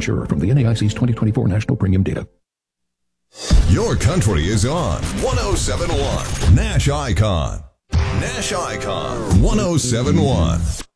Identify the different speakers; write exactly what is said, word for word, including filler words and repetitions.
Speaker 1: insurer from the N A I C's twenty twenty-four National Premium Data.
Speaker 2: Your country is on one oh seven point one Nash Icon. Nash Icon one oh seven point one.